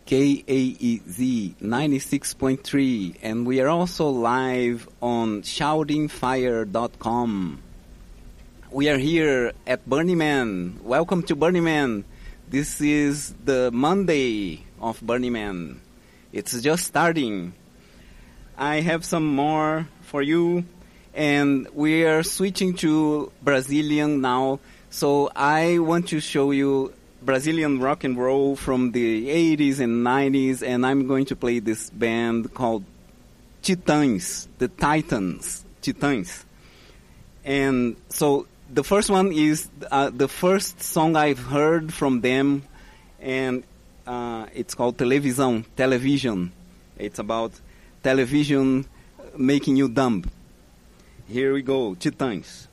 KAEZ 96.3, and we are also live on shoutingfire.com. We are here at Burning Man. Welcome to Burning Man. This is the Monday of Burning Man. It's just starting. I have some more for you, and we are switching to Brazilian now. So I want to show you Brazilian rock and roll from the 80s and 90s, and I'm going to play this band called Titãs, the Titans, Titãs. And so the first one is the first song I've heard from them, and it's called Television. It's about television making you dumb. Here we go, Titãs.